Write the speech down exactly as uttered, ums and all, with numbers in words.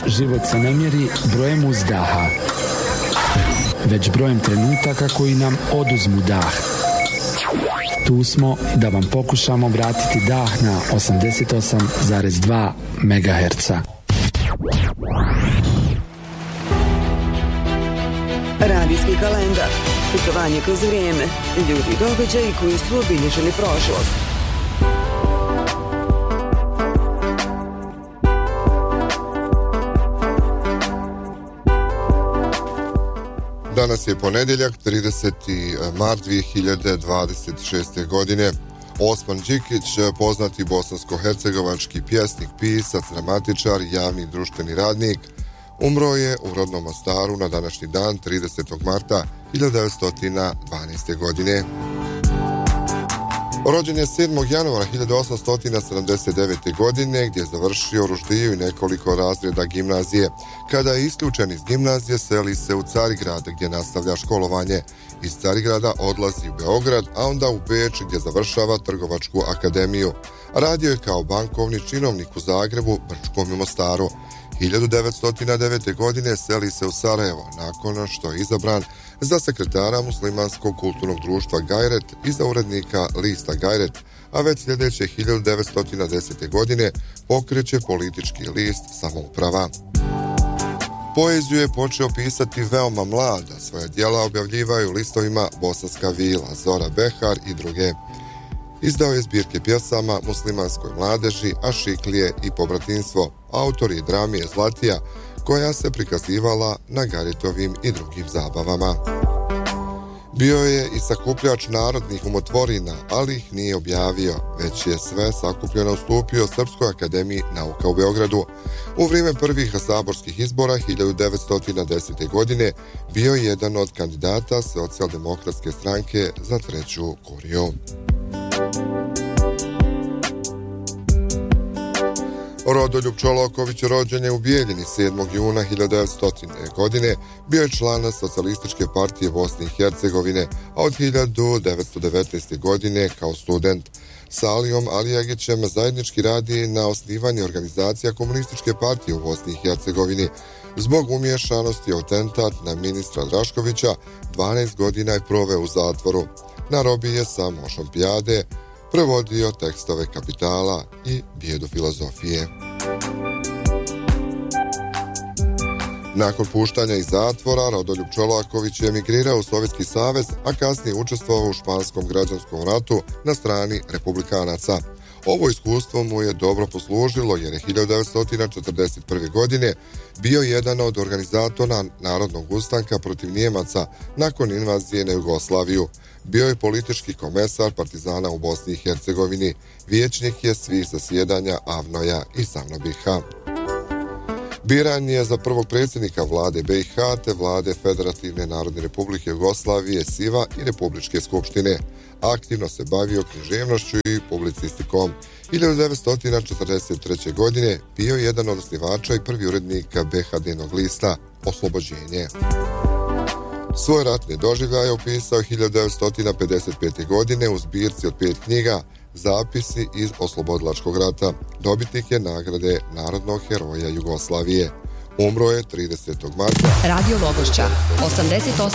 život se ne mjeri brojem uzdaha, već brojem trenutaka koji nam oduzmu dah. Tu smo da vam pokušamo vratiti dah na osamdeset osam zarez dva megaherca. Radijski kalendar. Putovanje kroz vrijeme. Ljudi i događaji koji su obilježili prošlost. Danas je ponedjeljak, trideseti mart dvije hiljade dvadeset šeste. godine. Osman Đikić, poznati bosansko-hercegovački pjesnik, pisac, dramatičar, javni društveni radnik, umro je u rodnom Mostaru na današnji dan, tridesetog marta hiljadu devetsto dvanaeste. godine. Rođen je sedmog januara hiljadu osamsto sedamdeset devete. godine, gdje je završio Ruždiju i nekoliko razreda gimnazije. Kada je isključen iz gimnazije, seli se u Carigrad, gdje nastavlja školovanje. Iz Carigrada odlazi u Beograd, a onda u Beč, gdje završava Trgovačku akademiju. Radio je kao bankovni činovnik u Zagrebu, Brčkom i Mostaru. hiljadu devetsto devete. godine seli se u Sarajevo, nakon što je izabran za sekretara muslimanskog kulturnog društva Gajret i za urednika lista Gajret, a već sljedeće hiljadu devetsto desete. godine pokreće politički list Samouprava. Poeziju je počeo pisati veoma mlada, svoja djela objavljivaju u listovima Bosanska vila, Zora Behar i druge. Izdao je zbirke pjesama muslimanskoj mladeži, Ašiklije i Pobratinstvo, autor je dramije Zlatija, koja se prikazivala na Gajretovim i drugim zabavama. Bio je i sakupljač narodnih umotvorina, ali ih nije objavio, već je sve sakupljeno ustupio Srpskoj akademiji nauka u Beogradu. U vrijeme prvih saborskih izbora hiljadu devetsto desete. godine bio je jedan od kandidata Socijaldemokratske stranke za treću kuriju. Rodoljub Čolaković rođen je u Bijeljini sedmog juna hiljadu devetsto godine, bio je član Socijalističke partije Bosne i Hercegovine, a od hiljadu devetsto devetnaeste. godine kao student. Sa Alijom Alijagićem zajednički radi na osnivanju organizacija Komunističke partije u Bosni i Hercegovini. Zbog umiješanosti u atentat na ministra Draškovića, dvanaest godina je proveo u zatvoru. Na robiji je sa Mošom Pijade, prevodio tekstove Kapitala i Bijedu filozofije. Nakon puštanja iz zatvora, Rodoljub Čolaković je emigrirao u Sovjetski savez, a kasnije učestvovao u Španskom građanskom ratu na strani republikanaca. Ovo iskustvo mu je dobro poslužilo jer je hiljadu devetsto četrdeset prve. godine bio jedan od organizatora Narodnog ustanka protiv Njemaca nakon invazije na Jugoslaviju. Bio je politički komesar partizana u Bosni i Hercegovini, vijećnik je svih zasjedanja Avnoja i Savnobiha. Biran je za prvog predsjednika vlade B i H te vlade Federativne Narodne Republike Jugoslavije, Siva i Republičke skupštine. Aktivno se bavio književnošću i publicistikom. hiljadu devetsto četrdeset treće. godine bio je jedan od osnivača i prvi urednik B H D-nog lista Oslobođenje. Svoj ratni doživljaj je opisao hiljadu devetsto pedeset pete. godine u zbirci od pet knjiga Zapisi iz oslobodilačkog rata. Dobitnik je nagrade Narodnog heroja Jugoslavije. Umro je tridesetog marta. Radio Logošća, osamdeset osam